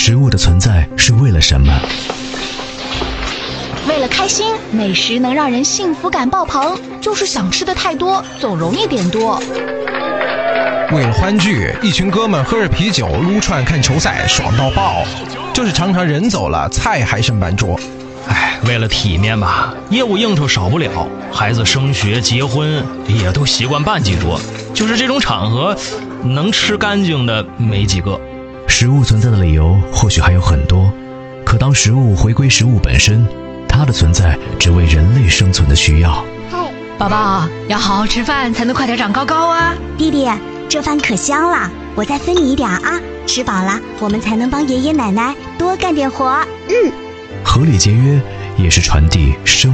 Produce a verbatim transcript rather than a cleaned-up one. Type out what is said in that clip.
食物的存在是为了什么？ 为了开心，美食能让人幸福感爆棚，就是想吃的太多，总容易点多。 为了欢聚，一群哥们喝着啤酒撸串看球赛，爽到爆，就是常常人走了，菜还剩半桌。 哎，为了体面吧，业务应酬少不了，孩子升学结婚也都习惯办几桌，就是这种场合能吃干净的没几个。 食物存在的理由或许还有很多，可当食物回归食物本身，它的存在只为人类生存的需要。 宝宝要好好吃饭，才能快点长高高啊！ 弟弟，这饭可香了，我再分你一点啊！吃饱了，我们才能帮爷爷奶奶多干点活。嗯， 合理节约也是传递生